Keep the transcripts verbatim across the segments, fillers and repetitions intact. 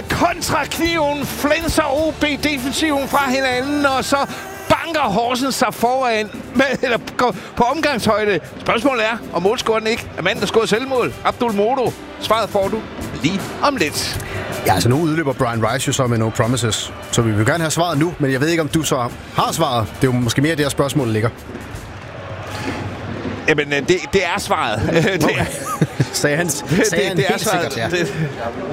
kontrakniven flænser O B-defensiven fra hinanden, og så banker Horsens sig foran med, eller på omgangshøjde. Spørgsmålet er, om målscoren ikke er manden, der scorede selvmål. Abdul Modo. Svaret får du lige om lidt. Ja, altså nu udløber Brian Rice jo så med no promises. Så vi vil gerne have svaret nu, men jeg ved ikke, om du så har svaret. Det er jo måske mere det her spørgsmål, der ligger. Jamen, det, det er svaret. Det er, sagde han, sagde det, han det er helt svaret. sikkert, ja. Det,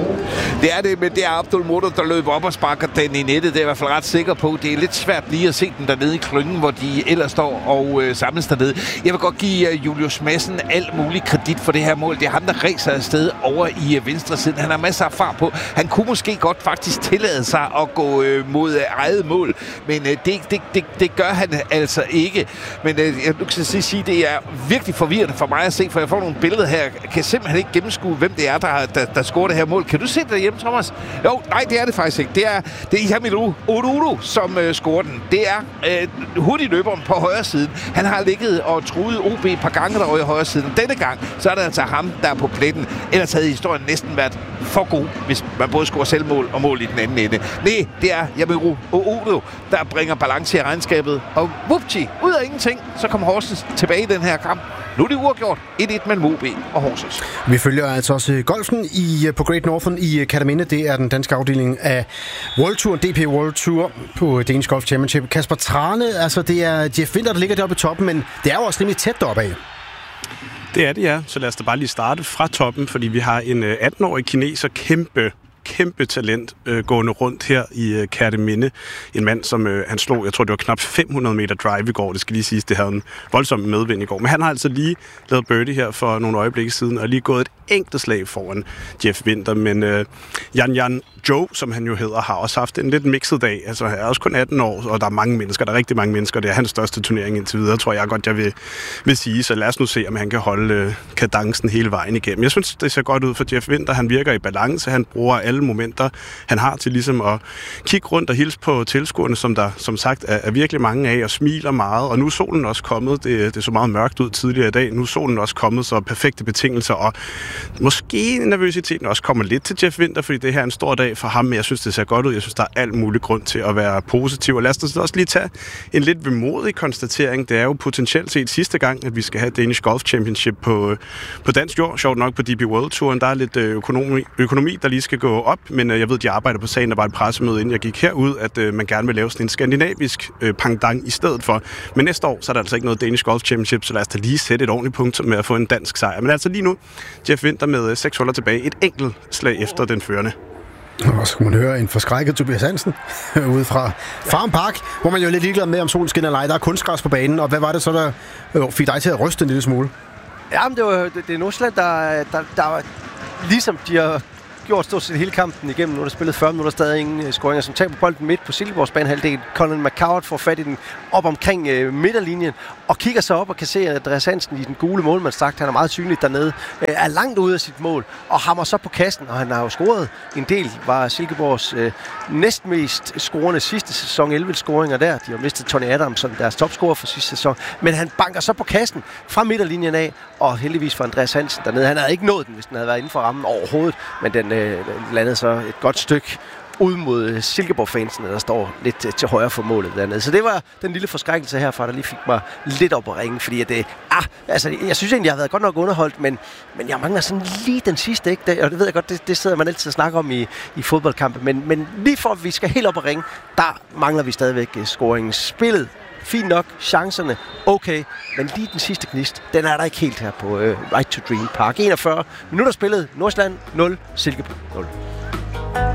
det er det, men det er Abdul Modo, der løber op og sparker den i nettet. Det er jeg i hvert fald ret sikker på. Det er lidt svært lige at se den dernede i klyngen, hvor de ellers står og øh, samles dernede. Jeg vil godt give uh, Julius Madsen alt mulig kredit for det her mål. Det er ham, der ræser afsted over i uh, venstre siden. Han har masser af fart på. Han kunne måske godt faktisk tillade sig at gå øh, mod uh, eget mål, men øh, det, det, det, det gør han altså ikke. Men øh, jeg kan sige, at det er virkelig forvirrende for mig at se, for jeg får nogle billeder her. Jeg kan simpelthen ikke gennemskue, hvem det er, der, der, der scorer det her mål. Kan du se det derhjemme, Thomas? Jo, nej, det er det faktisk ikke. Det er, det er Ihamilu Odudu, som øh, scorer den. Det er øh, hurtigløberen på højre siden. Han har ligget og truet O B et par gange derovre i højre siden. Denne gang, så er det altså ham, der er på pletten. Ellers havde historien næsten været for god, hvis man både scorer selvmål og mål i den anden ende. Nej, det er Ihamilu Odudu, der bringer balance i regnskabet. Og whoopty, ud af ingenting, så kommer Horsens tilbage i den her kamp. Nu er det uafgjort et et mellem O B og Horsens. Vi følger altså også golfen i, på Great Northern i Kerteminde. Det er den danske afdeling af World Tour, D P World Tour på Danish Golf Championship. Kasper Trane, altså det er Jeff Winther, der ligger deroppe i toppen, men det er jo også rimelig tæt deroppe af. Det er det, ja. Så lad os da bare lige starte fra toppen, fordi vi har en atten-årig kineser, kæmpe kæmpe talent øh, gående rundt her i øh, Kerteminde. En mand, som øh, han slog, jeg tror, det var knap fem hundrede meter drive i går. Det skal lige siges, det havde en voldsom medvind i går. Men han har altså lige lavet birdie her for nogle øjeblikke siden, og lige gået et enkelt slag foran Jeff Winther. Men øh, Jan Jan Joe, som han jo hedder, har også haft en lidt mixet dag. Altså, han er også kun atten år, og der er mange mennesker. Der er rigtig mange mennesker. Det er hans største turnering indtil videre, tror jeg godt, jeg vil, vil sige. Så lad os nu se, om han kan holde øh, kadencen hele vejen igennem. Jeg synes, det ser godt ud for Jeff Winther. Han virker i balance. Han bruger alle momenter, han har til ligesom at kigge rundt og hilse på tilskuerne, som der som sagt er, er virkelig mange af, og smiler meget. Og nu er solen også kommet. Det, det så meget mørkt ud tidligere i dag. Nu er solen også kommet, så perfekte betingelser. Og måske nervøsiteten også kommer lidt til Jeff Winther, fordi det her er en stor dag for ham, men jeg synes, det ser godt ud. Jeg synes, der er alt mulig grund til at være positiv. Og lad os også lige tage en lidt vemodig konstatering. Det er jo potentielt set sidste gang, at vi skal have Danish Golf Championship på, på dansk jord. Sjovt nok på D P World Touren. Der er lidt økonomi, økonomi, der lige skal gå op, men jeg ved, de arbejder på sagen. Der var et pressemøde, inden jeg gik herud, at øh, man gerne vil lave sådan en skandinavisk øh, pangdang i stedet for. Men næste år, så er der altså ikke noget Danish Golf Championship, så lad os da lige sætte et ordentligt punktum med at få en dansk sejr. Men altså lige nu, Jeff Winther med øh, seks huller tilbage. Et enkelt slag efter den førende. Og så kan man høre en forskrækket Tobias Hansen ude fra Farm Park, hvor man jo er lidt ligeglad med, om solen skinner eller ej. Der er kunstgræs på banen, og hvad var det så, der øh, fik dig til at ryste en lille smule? Jamen, det, var, det, det er Nordsjælland, der, der, der ligesom de har gjort stort set hele kampen igennem. Nu er der spillet fyrre minutter, stadig ingen scoringer, som taber bolden midt på Silkeborgs banehalvdel. Colin McCoward får fat i den op omkring øh, midterlinjen og kigger så op og kan se, at Andreas Hansen i den gule målmandsdragt, han er meget synligt dernede, øh, er langt ude af sit mål og hammer så på kassen, og han har jo scoret en del. Var Silkeborgs øh, næstmest scorende sidste sæson, elleve scoringer der. De har mistet Tony Adams som deres topscorer for sidste sæson, men han banker så på kassen fra midterlinjen af, og heldigvis for Andreas Hansen dernede. Han havde ikke nået den, hvis den havde været inden for rammen overhovedet, men den øh, landede så et godt stykke ud mod Silkeborg-fansene, der står lidt til højre for målet dernede. Så det var den lille forskrækkelse herfra, der lige fik mig lidt op at ringe, fordi at det, ah, altså, jeg synes egentlig, jeg har været godt nok underholdt, men, men jeg mangler sådan lige den sidste, ikke? Og det ved jeg godt, det, det sidder man altid og snakker om i, i fodboldkampe, men, men lige for at vi skal helt op at ringe, der mangler vi stadigvæk scoringsspillet. Fint nok, chancerne, okay, men lige den sidste gnist, den er der ikke helt her på uh, Right to Dream Park. enogfyrre minutter spillet, Nordsjælland nul, Silkeborg nul.